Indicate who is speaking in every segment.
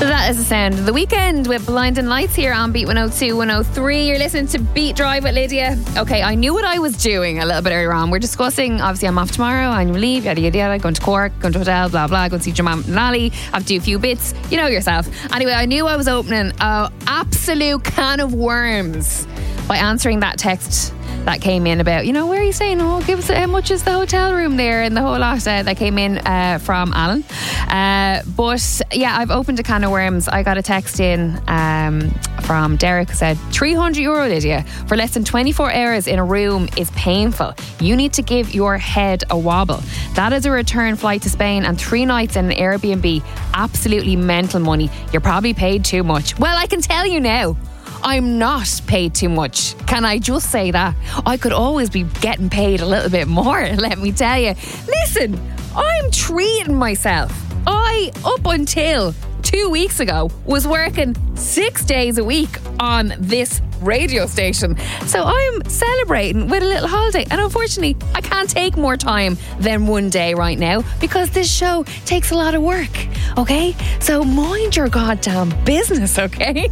Speaker 1: So that is the sound of the weekend with Blinding Lights here on Beat 102, 103. You're listening to Beat Drive with Lydia. Okay, I knew what I was doing a little bit earlier on. We're discussing, obviously I'm off tomorrow, annual leave, yada yada yada, going to Cork, going to hotel, blah blah, going to see your mum and Lally, have to do a few bits, you know yourself. Anyway, I knew I was opening an absolute can of worms by answering that text that came in about, where are you staying? Oh, give us how much is the hotel room there and the whole lot that came in from Alan. But yeah, I've opened a can of worms. I got a text in from Derek who said, €300, Lydia, for less than 24 hours in a room is painful. You need to give your head a wobble. That is a return flight to Spain and 3 nights in an Airbnb. Absolutely mental money. You're probably paid too much. Well, I can tell you now, I'm not paid too much. Can I just say that? I could always be getting paid a little bit more, let me tell you. Listen, I'm treating myself. I, up until 2 weeks ago, was working 6 days a week on this radio station. So I'm celebrating with a little holiday. And unfortunately, I can't take more time than one day right now because this show takes a lot of work. Okay? So mind your goddamn business, okay?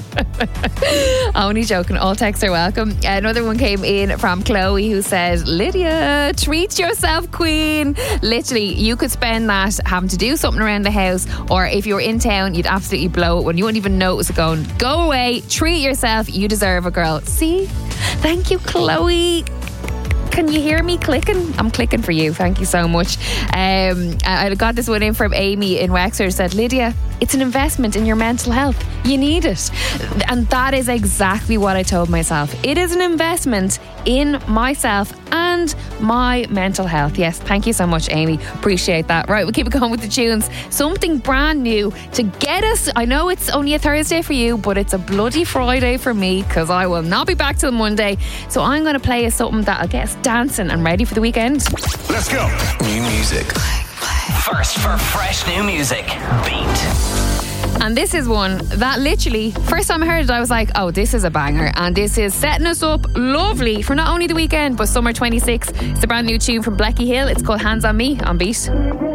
Speaker 1: Only joking. All texts are welcome. Another one came in from Chloe who said, Lydia, treat yourself, queen. Literally, you could spend that having to do something around the house, or if you were in town, you'd absolutely blow it when you wouldn't even know it was going. Go away, treat yourself. You deserve a girl. See? Thank you, Chloe. Can you hear me clicking? I'm clicking for you. Thank you so much. I got this one in from Amy in Wexford. Said, Lydia, it's an investment in your mental health. You need it. And that is exactly what I told myself. It is an investment in myself and my mental health. Yes, thank you so much, Amy. Appreciate that. Right, we'll keep it going with the tunes. Something brand new to get us. I know it's only a Thursday for you, but it's a bloody Friday for me because I will not be back till Monday. So I'm going to play us something that'll get us dancing and ready for the weekend.
Speaker 2: Let's go. New music. First for fresh new music. Beat.
Speaker 1: And this is one that literally, first time I heard it, I was like, oh, this is a banger. And this is setting us up lovely for not only the weekend, but summer 26. It's a brand new tune from Blecky Hill. It's called Hands on Me on Beat.